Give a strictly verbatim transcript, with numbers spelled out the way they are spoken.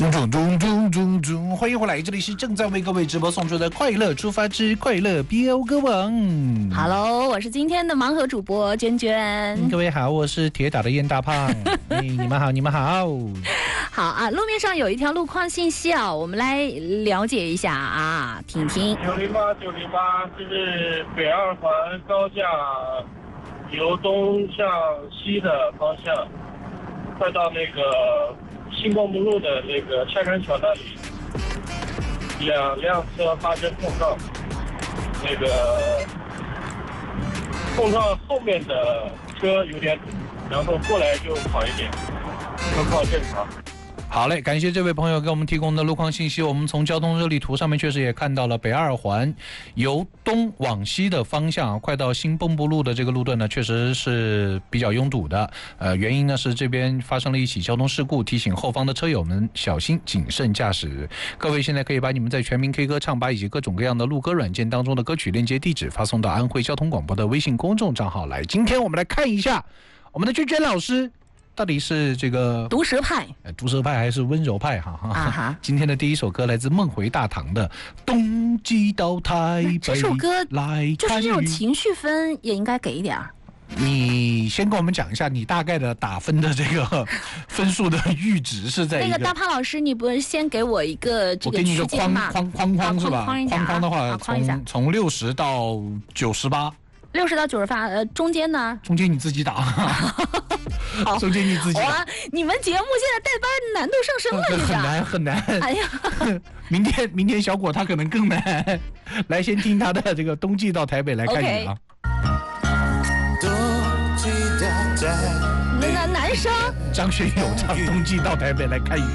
中中中中中中，欢迎回来，这里是正在为各位直播送出的快乐出发之快乐飙歌王。 Hello， 我是今天的盲盒主播娟娟。 各位好，我是铁打的燕大胖。哎，你们好，你们好。 好啊，路面上有一条路况信息啊，我们来了解一下啊，听听。 九零八九零八，这是北二环高架由东向西的方向，快到那个新光木路的那个下山桥那里，两辆车发生碰撞，那个碰撞后面的车有点堵，然后过来就好一点，车况正常。 好嘞，感谢这位朋友给我们提供的路况信息。我们从交通热力图上面确实也看到了北二环由东往西的方向，快到新蚌埠路的这个路段呢，确实是比较拥堵的。呃，原因呢是这边发生了一起交通事故，提醒后方的车友们小心谨慎驾驶。各位现在可以把你们在全民 K 歌唱吧以及各种各样的录歌软件当中的歌曲链接地址发送到安徽交通广播的微信公众账号来。今天我们来看一下我们的娟娟老师到底是这个毒舌派， 毒舌派还是温柔派？哈哈。 啊、 今天的第一首歌来自梦回大唐的《冬季到台北》， 这首歌来就是这种情绪分也应该给一点儿。 你先跟我们讲一下你大概的打分的这个分数的阈值是在一个。 那个大胖老师，你不是先给我一个这个区间吗？ 我给你一个框框框框是吧？ 框框框的话，从从六十到九十八。六十到九十八，呃，中间呢？ 中间你自己打。 好， 中间你自己打。 哇，你们节目现在带班难度上升了， 很难很难。 哎呀， 明天明天小果他可能更难。来，先听他的这个冬季到台北来看你啊。 那男生张学友唱冬季到台北来看雨。